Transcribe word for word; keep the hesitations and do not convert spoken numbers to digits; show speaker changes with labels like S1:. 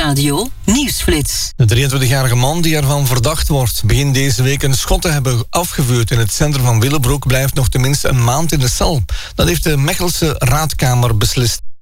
S1: Nieuwsradio Nieuwsflits.
S2: De drieëntwintigjarige man die ervan verdacht wordt begin deze week een schot te hebben afgevuurd in het centrum van Willebroek blijft nog tenminste een maand in de cel. Dat heeft de Mechelse Raadkamer beslist.